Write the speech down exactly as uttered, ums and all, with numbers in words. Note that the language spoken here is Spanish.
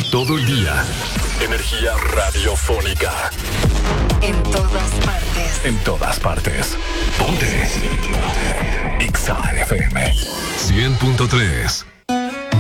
todo el día. Energía radiofónica. En todas partes. En todas partes. Ponte. Exa F M. cien punto tres.